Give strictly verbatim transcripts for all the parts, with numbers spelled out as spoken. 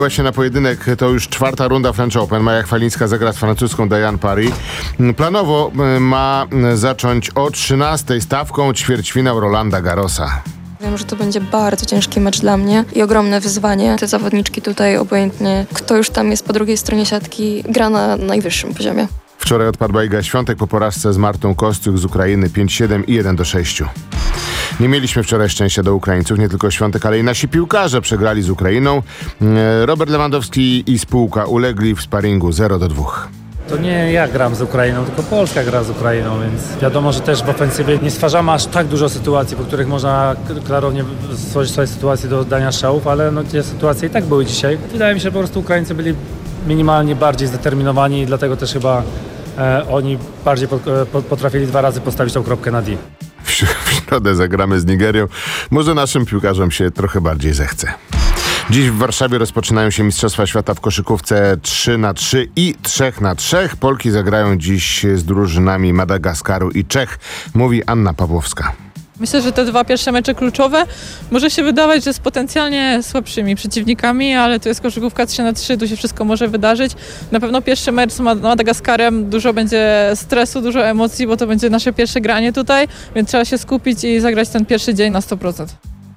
Właśnie na pojedynek to już czwarta runda French Open. Maja Chwalińska zagra z francuską Diane Paris. Planowo ma zacząć o trzynastej stawką ćwierćfinał Rolanda Garrosa. Wiem, że to będzie bardzo ciężki mecz dla mnie i ogromne wyzwanie. Te zawodniczki tutaj, obojętnie kto już tam jest po drugiej stronie siatki, gra na najwyższym poziomie. Wczoraj odpadła Iga Świątek po porażce z Martą Kostyuk z Ukrainy pięć siedem i jeden do sześciu. Nie mieliśmy wczoraj szczęścia do Ukraińców, nie tylko Świątek, ale i nasi piłkarze przegrali z Ukrainą. Robert Lewandowski i spółka ulegli w sparingu zero do dwóch. To nie ja gram z Ukrainą, tylko Polska gra z Ukrainą, więc wiadomo, że też w ofensywie nie stwarzamy aż tak dużo sytuacji, po których można klarownie stworzyć sobie sytuację do oddania strzałów, ale no, te sytuacje i tak były dzisiaj. Wydaje mi się, że po prostu Ukraińcy byli minimalnie bardziej zdeterminowani i dlatego też chyba e, oni bardziej po, po, potrafili dwa razy postawić tą kropkę na D. W środę zagramy z Nigerią. Może naszym piłkarzom się trochę bardziej zechce. Dziś w Warszawie rozpoczynają się Mistrzostwa Świata w koszykówce trzy na trzy i trzy na trzy. Polki zagrają dziś z drużynami Madagaskaru i Czech, mówi Anna Pawłowska. Myślę, że te dwa pierwsze mecze kluczowe może się wydawać, że z potencjalnie słabszymi przeciwnikami, ale to jest koszykówka trzy na trzy, tu się wszystko może wydarzyć. Na pewno pierwszy mecz z Madagaskarem, dużo będzie stresu, dużo emocji, bo to będzie nasze pierwsze granie tutaj, więc trzeba się skupić i zagrać ten pierwszy dzień na sto procent.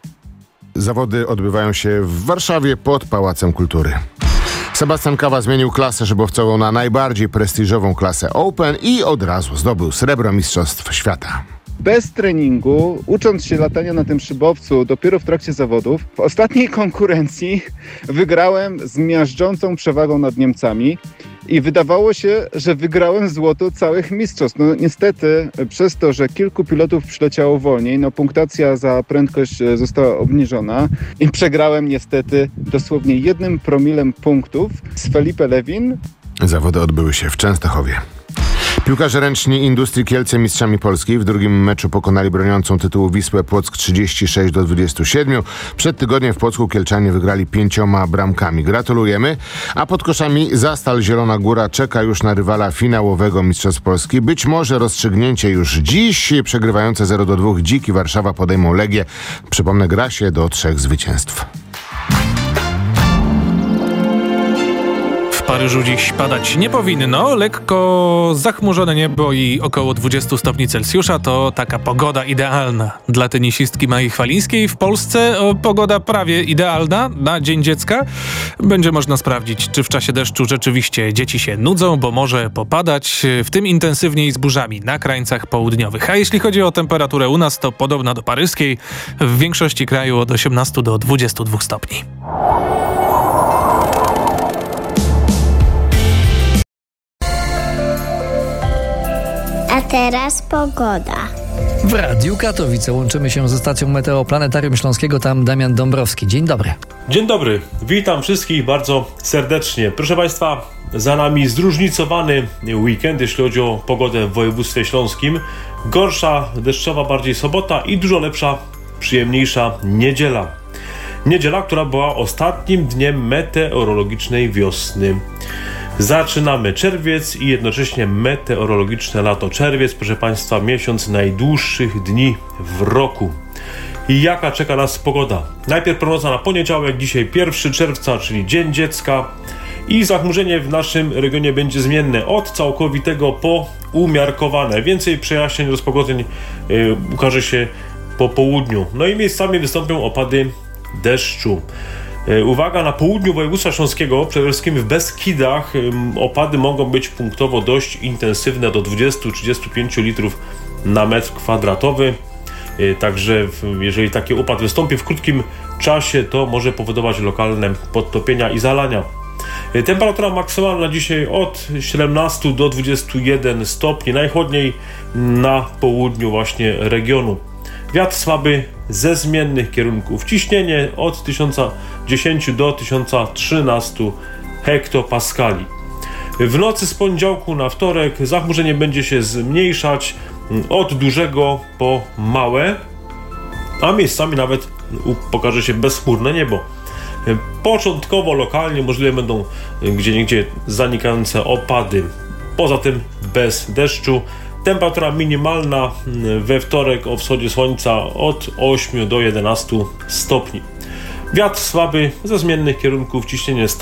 Zawody odbywają się w Warszawie pod Pałacem Kultury. Sebastian Kawa zmienił klasę szybowcową na najbardziej prestiżową klasę Open i od razu zdobył srebro Mistrzostw Świata. Bez treningu, ucząc się latania na tym szybowcu dopiero w trakcie zawodów, w ostatniej konkurencji wygrałem z miażdżącą przewagą nad Niemcami i wydawało się, że wygrałem złoto całych mistrzostw. No niestety przez to, że kilku pilotów przyleciało wolniej, no punktacja za prędkość została obniżona i przegrałem niestety dosłownie jednym promilem punktów z Felipe Lewin. Zawody odbyły się w Częstochowie. Piłkarze ręczni Industrii Kielce mistrzami Polski w drugim meczu pokonali broniącą tytułu Wisłę Płock trzydzieści sześć do dwudziestu siedmiu. Przed tygodniem w Płocku Kielczanie wygrali pięcioma bramkami. Gratulujemy. A pod koszami Zastal Zielona Góra czeka już na rywala finałowego Mistrzostw Polski. Być może rozstrzygnięcie już dziś. Przegrywające zero do dwóch Dziki Warszawa podejmą Legię. Przypomnę, gra się do trzech zwycięstw. W Paryżu dziś padać nie powinno, lekko zachmurzone niebo i około dwudziestu stopni Celsjusza to taka pogoda idealna dla tenisistki Mai Chwalińskiej. W Polsce o, pogoda prawie idealna na Dzień Dziecka. Będzie można sprawdzić, czy w czasie deszczu rzeczywiście dzieci się nudzą, bo może popadać, w tym intensywniej z burzami na krańcach południowych. A jeśli chodzi o temperaturę u nas, to podobna do paryskiej, w większości kraju od osiemnastu do dwudziestu dwóch stopni. A teraz pogoda. W Radiu Katowice łączymy się ze stacją Meteoplanetarium Śląskiego, tam Damian Dąbrowski. Dzień dobry. Dzień dobry, witam wszystkich bardzo serdecznie. Proszę Państwa, za nami zróżnicowany weekend, jeśli chodzi o pogodę w województwie śląskim. Gorsza, deszczowa bardziej sobota i dużo lepsza, przyjemniejsza niedziela. Niedziela, która była ostatnim dniem meteorologicznej wiosny. Zaczynamy czerwiec i jednocześnie meteorologiczne lato. Czerwiec, proszę Państwa, miesiąc najdłuższych dni w roku. I jaka czeka nas pogoda? Najpierw prognoza na poniedziałek, dzisiaj pierwszego czerwca, czyli Dzień Dziecka. I zachmurzenie w naszym regionie będzie zmienne od całkowitego po umiarkowane. Więcej przejaśnień, rozpogodzeń yy, ukaże się po południu. No i miejscami wystąpią opady deszczu. Uwaga, na południu województwa śląskiego, przede wszystkim w Beskidach, opady mogą być punktowo dość intensywne, do dwudziestu do trzydziestu pięciu litrów na metr kwadratowy. Także jeżeli taki upad wystąpi w krótkim czasie, to może powodować lokalne podtopienia i zalania. Temperatura maksymalna dzisiaj od siedemnastu do dwudziestu jeden stopni, najchłodniej na południu właśnie regionu. Wiatr słaby ze zmiennych kierunków. Ciśnienie od tysiąc dziesięć do tysiąc trzynaście hektopaskali. W nocy z poniedziałku na wtorek zachmurzenie będzie się zmniejszać od dużego po małe, a miejscami nawet pokaże się bezchmurne niebo. Początkowo lokalnie możliwe będą gdzieniegdzie zanikające opady. Poza tym bez deszczu. Temperatura minimalna we wtorek o wschodzie słońca od ośmiu do jedenastu stopni. Wiatr słaby ze zmiennych kierunków, ciśnienie